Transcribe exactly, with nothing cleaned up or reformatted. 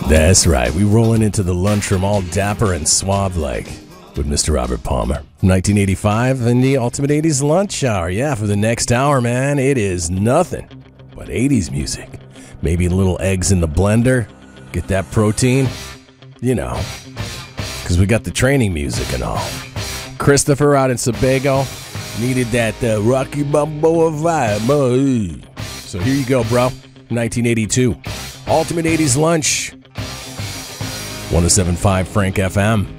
That's right. We rolling into the lunchroom all dapper and suave-like with Mister Robert Palmer. nineteen eighty-five in the Ultimate eighties Lunch Hour. Yeah, for the next hour, man, it is nothing but eighties music. Maybe a little eggs in the blender. Get that protein. You know, because we got the training music and all. Christopher out in Sebago needed that uh, Rocky Balboa vibe. Oh. So here you go, bro. nineteen eighty-two. Ultimate eighties Lunch. one oh seven point five Frank F M.